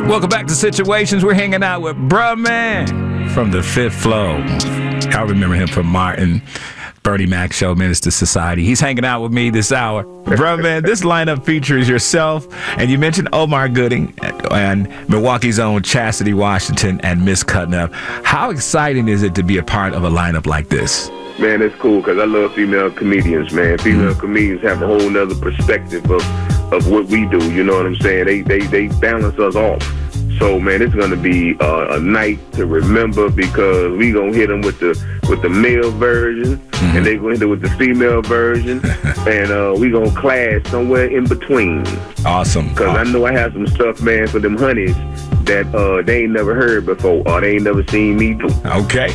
Welcome back to Situations. We're hanging out with Bruh Man from the Fifth Flow. I remember him from Martin, Bernie Mac Show, Minister Society. He's hanging out with me this hour. Bruh Man, this lineup features yourself, and you mentioned Omar Gooding and Milwaukee's own Chastity Washington and Miss Cutnup. How exciting is it to be a part of a lineup like this? Man, it's cool because I love female comedians, man. Female comedians have a whole nother perspective of what we do, you know what I'm saying? They balance us off. So, man, it's going to be a night to remember because we going to hit them with the male version, and they going to hit it with the female version, and we going to clash somewhere in between. Awesome. Because I know I have some stuff, man, for them honeys that they ain't never heard before or they ain't never seen me do. Okay.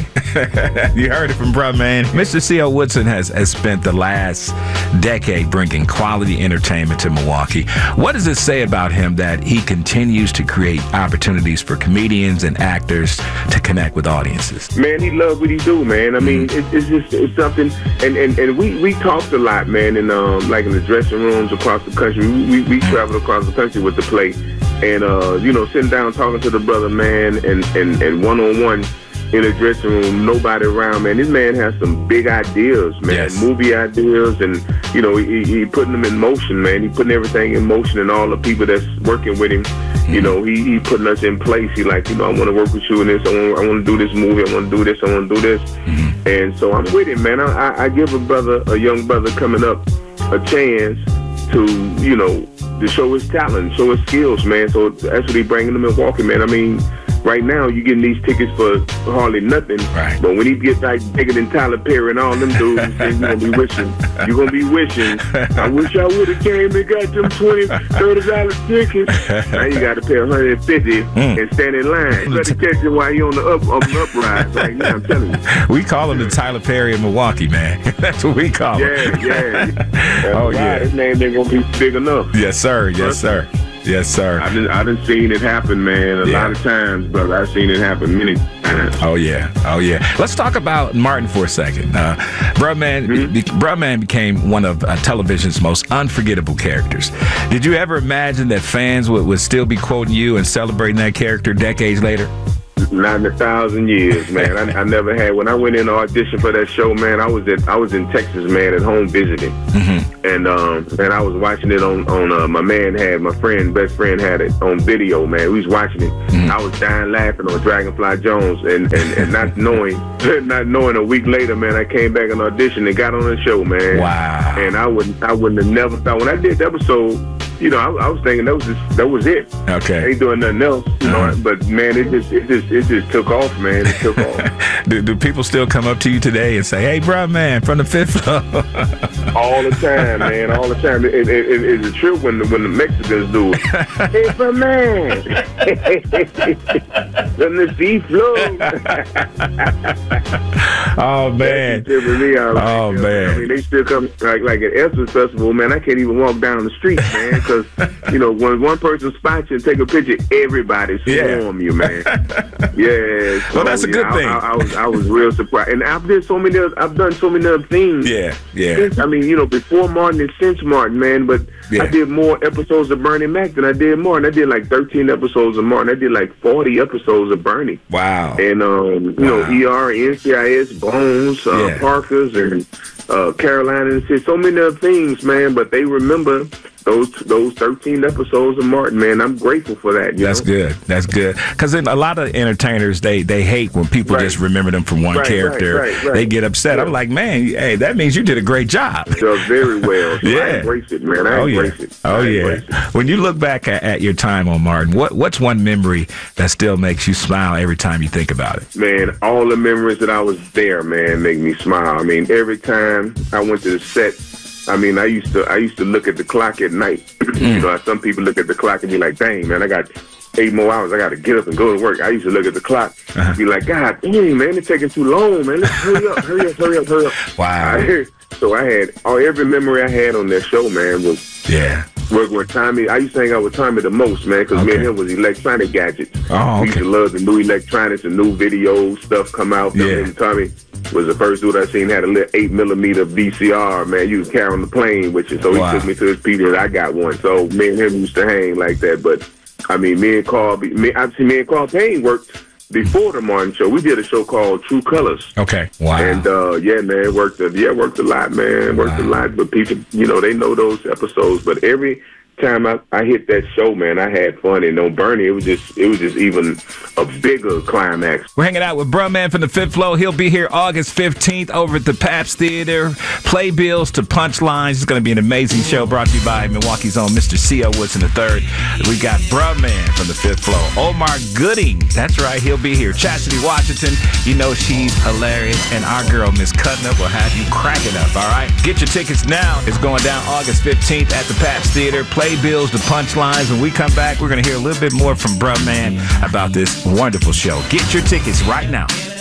You heard it from Bruh Man. Mr. C.L. Woodson has spent the last decade bringing quality entertainment to Milwaukee. What does it say about him that he continues to create opportunities for comedians and actors to connect with audiences? Man, he loves what he do, man. I mean, it's something, and we talked a lot, man, and like in the dressing rooms across the country. We traveled across the country with the play, and you know, sitting down talking to the brother, man, and one-on-one in a dressing room, nobody around, man. This man has some big ideas, man. Yes. Movie ideas, and you know, he putting them in motion, man. He putting everything in motion, and all the people that's working with him, you know, he putting us in place. He like, you know, I want to work with you in this. I want to do this movie. I want to do this. I want to do this. And so I'm with him, man. I give a young brother coming up, a chance to, you know, to show his talent, show his skills, man. So that's what he bringing to Milwaukee, man. I mean, right now, you're getting these tickets for hardly nothing. Right. But when he gets like bigger than Tyler Perry and all them dudes, then you're going to be wishing, I wish I would have came and got them $20, $30 tickets. Now you got to pay $150 and stand in line. You better catch it while you're on the uprise right now, I'm telling you. We call him the Tyler Perry of Milwaukee, man. That's what we call him. Yeah. Oh, yeah. His name ain't going to be big enough. Yes, sir. Yes, sir. Yes, sir. I done seen it happen, man, a lot of times, brother. I've seen it happen many times. Oh, yeah. Oh, yeah. Let's talk about Martin for a second. Bruh Man became one of television's most unforgettable characters. Did you ever imagine that fans would still be quoting you and celebrating that character decades later? Not in 1,000 years, man. I never had. When I went in to audition for that show, man, I was in Texas, man, at home visiting, and I was watching it on my best friend had it on video, man. We was watching it. I was dying laughing on Dragonfly Jones, and not knowing a week later, man, I came back and auditioned and got on the show, man. Wow. And I wouldn't have never thought when I did the episode. You know, I was thinking that was it. Okay. Ain't doing nothing else. You know, but man, it just took off, man. It took off. Do people still come up to you today and say, "Hey, Bruh Man from the Fifth Flow"? All the time, man. All the time. It's a trip when the Mexicans do it. Hey, Bruh Man. From the Fifth Flow. Oh man. Oh man. I mean, they still come like at Essence Festival, man. I can't even walk down the street, man. Because, you know, when one person spots you and take a picture, everybody swarm you, man. Yeah. So, well, that's a good thing. I was real surprised. And I've done so many other things. Yeah. I mean, you know, before Martin and since Martin, man, but I did more episodes of Bernie Mac than I did Martin. I did like 13 episodes of Martin. I did like 40 episodes of Bernie. Wow. And, you know, ER, NCIS, Bones, Parkers, and Carolina, and so many other things, man, but they remember those 13 episodes of Martin, man. I'm grateful for that. That's good. That's good. Because a lot of entertainers, they hate when people just remember them from one character. Right. They get upset. I'm like, man, hey, that means you did a great job. So very well. So I embrace it, man. I embrace it. Oh, yeah. When you look back at your time on Martin, what's one memory that still makes you smile every time you think about it? Man, all the memories that I was there, man, make me smile. I mean, every time I went to the set, I mean, I used to look at the clock at night. You know, some people look at the clock and be like, dang, man, I got 8 more hours. I got to get up and go to work. I used to look at the clock and be like, God dang, man, it's taking too long, man. Let's hurry up. Wow. So I had every memory I had on that show, man, was working with Tommy. I used to hang out with Tommy the most, man, because me and him was electronic gadgets. Oh, okay. We used to love the new electronics and new video stuff come out. And Tommy was the first dude I seen had a little 8mm VCR, man. You could carry on the plane with you. So he took me to his PD and I got one. So me and him used to hang like that. But I mean, me and Carl Payne worked before the Martin Show. We did a show called True Colors. Okay. Wow. And yeah, man, worked a lot, man. Worked a lot, but people, they know those episodes. But every time I hit that show, man, I had fun. And on Bernie, it was just even a bigger climax. We're hanging out with Bruh Man from the Fifth Flow. He'll be here August 15th over at the Pabst Theater. Playbills to punchlines. It's going to be an amazing show brought to you by Milwaukee's own Mr. C.O. Woodson III. We got Bruh Man from the Fifth Flow. Omar Gooding. That's right. He'll be here. Chastity Washington. You know she's hilarious. And our girl, Miss Cutnup, will have you cracking up. All right? Get your tickets now. It's going down August 15th at the Pabst Theater. Playbills to punchlines. When we come back, we're going to hear a little bit more from Bruh Man about this wonderful show. Get your tickets right now.